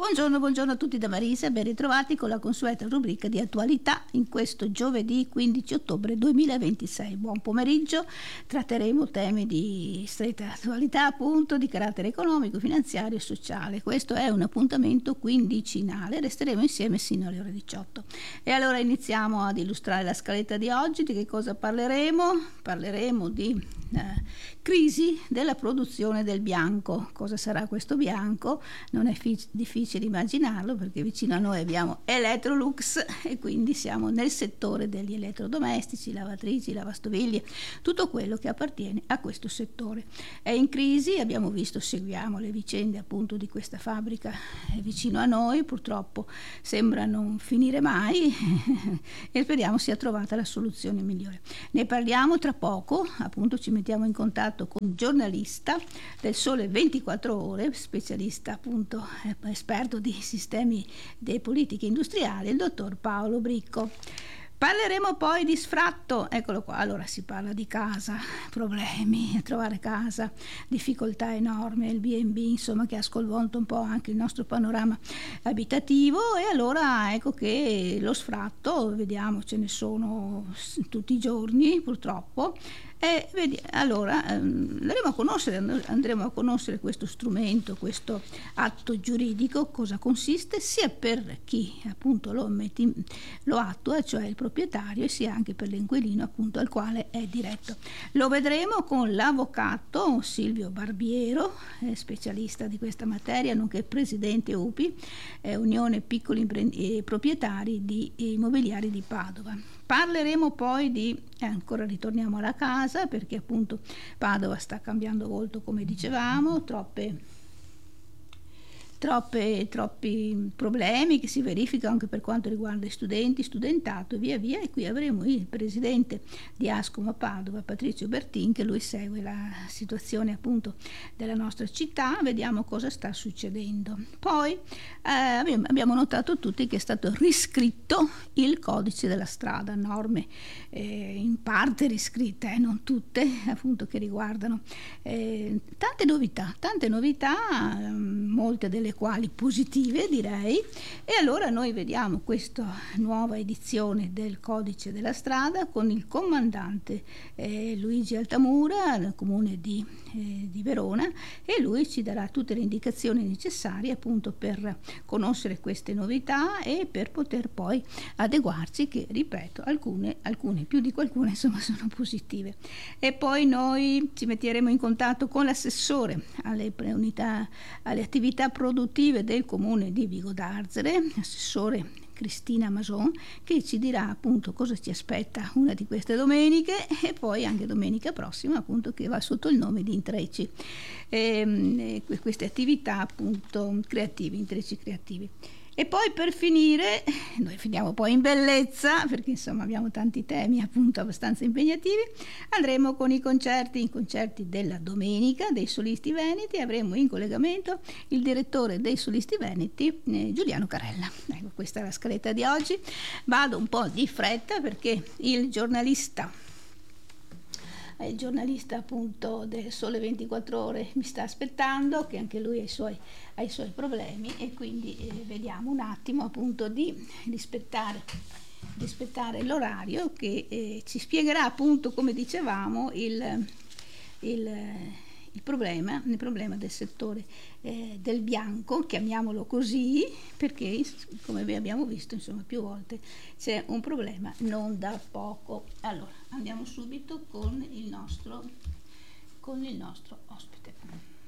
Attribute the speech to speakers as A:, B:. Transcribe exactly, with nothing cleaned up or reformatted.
A: Buongiorno, buongiorno a tutti da Marisa, ben ritrovati con la consueta rubrica di attualità in questo giovedì quindici ottobre duemilaventisei. Buon pomeriggio, tratteremo temi di stretta attualità, appunto, di carattere economico, finanziario e sociale. Questo è un appuntamento quindicinale, resteremo insieme sino alle ore diciotto. E allora iniziamo ad illustrare la scaletta di oggi. Di che cosa parleremo? Parleremo di eh, crisi della produzione del bianco. Cosa sarà questo bianco? Non è fi- difficile immaginarlo, perché vicino a noi abbiamo Electrolux e quindi siamo nel settore degli elettrodomestici, lavatrici, lavastoviglie, tutto quello che appartiene a questo settore. È in crisi, abbiamo visto, seguiamo le vicende appunto di questa fabbrica vicino a noi, purtroppo sembra non finire mai e speriamo sia trovata la soluzione migliore. Ne parliamo tra poco, appunto ci mettiamo in contatto con un giornalista del Sole ventiquattro Ore, specialista appunto, esperto di sistemi delle politiche industriali, il dottor Paolo Bricco. Parleremo poi di sfratto, eccolo qua. Allora si parla di casa, problemi a trovare casa, difficoltà enormi, il B and B, insomma, che ha sconvolto un po' anche il nostro panorama abitativo, e allora ecco che lo sfratto, vediamo, ce ne sono tutti i giorni purtroppo. E vedi, allora andremo a conoscere, andremo a conoscere questo strumento, questo atto giuridico, cosa consiste, sia per chi appunto lo, metti, lo attua, cioè il proprietario, e sia anche per l'inquilino appunto al quale è diretto. Lo vedremo con l'avvocato Silvio Barbiero, specialista di questa materia, nonché presidente U P I, eh, Unione Piccoli Imprend- Proprietari di Immobiliari di Padova. Parleremo poi di, eh, ancora ritorniamo alla casa, perché appunto Padova sta cambiando volto, come dicevamo, troppe Troppe, troppi problemi che si verificano anche per quanto riguarda gli studenti, studentato e via via, e qui avremo il presidente di Ascom a Padova, Patrizio Bertin, che lui segue la situazione appunto della nostra città, vediamo cosa sta succedendo. Poi eh, abbiamo notato tutti che è stato riscritto il codice della strada, norme eh, in parte riscritte, eh, non tutte, appunto, che riguardano eh, tante novità, tante novità, eh, molte delle quali positive, direi. E allora noi vediamo questa nuova edizione del codice della strada con il comandante eh, Luigi Altamura del comune di, eh, di Verona, e lui ci darà tutte le indicazioni necessarie appunto per conoscere queste novità e per poter poi adeguarci, che ripeto, alcune, alcune più di qualcuna insomma sono positive. E poi noi ci metteremo in contatto con l'assessore alle unità, alle attività produttive del comune di Vigo d'Arzere, assessore Cristina Mason, che ci dirà appunto cosa ci aspetta una di queste domeniche, e poi anche domenica prossima appunto, che va sotto il nome di Intreci, e, e queste attività appunto creative, Intreci creativi. E poi per finire, noi finiamo poi in bellezza, perché insomma abbiamo tanti temi appunto abbastanza impegnativi, andremo con i concerti, i concerti della domenica dei Solisti Veneti, e avremo in collegamento il direttore dei Solisti Veneti, eh, Giuliano Carella. Ecco, questa è la scaletta di oggi. Vado un po' di fretta perché il giornalista il giornalista appunto del Sole ventiquattro Ore mi sta aspettando, che anche lui ha i suoi, ha i suoi problemi, e quindi eh, vediamo un attimo appunto di rispettare, rispettare l'orario, che eh, ci spiegherà appunto, come dicevamo, il, il il problema, il problema del settore eh, del bianco, chiamiamolo così, perché come abbiamo visto insomma più volte c'è un problema non da poco. Allora andiamo subito con il nostro, con il nostro ospite.